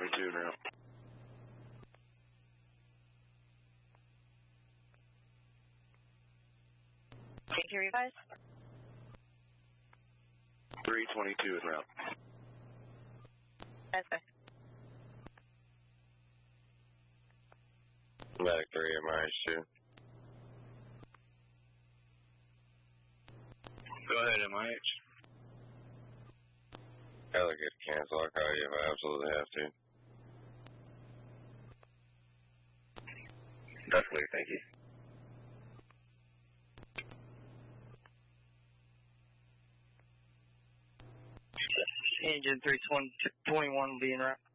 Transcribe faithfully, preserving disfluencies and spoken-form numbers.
twenty-two en route. Thank you, revise. three twenty-two en route. Okay. Medic three, M I H two. Go ahead, M I H. Hella good cancel. I'll call you if I absolutely have to. Definitely, thank you. Engine three twenty-one will be en route.